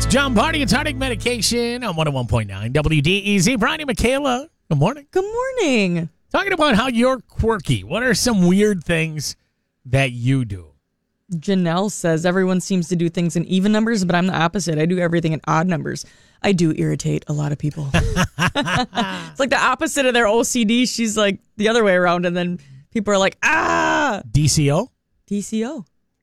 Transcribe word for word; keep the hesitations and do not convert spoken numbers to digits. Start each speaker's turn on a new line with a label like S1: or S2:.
S1: It's John Party. It's Heartache Medication on one oh one point nine W D E Z. Brian and Michaela, good morning.
S2: Good morning.
S1: Talking about how you're quirky. What are some weird things that you do?
S2: Janelle says everyone seems to do things in even numbers, but I'm the opposite. I do everything in odd numbers. I do irritate a lot of people. It's like the opposite of their O C D. She's like the other way around, and then people are like, ah!
S1: D C O?
S2: D C O.